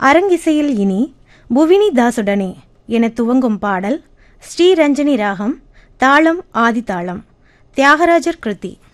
அரங்கிசையில் இனி புவினி தாசுடனே என துவங்கும் பாடல் ஸ்ரீரஞ்சனி ராகம், தாளம் ஆதிதாளம், தியாகராஜர் கிருதி.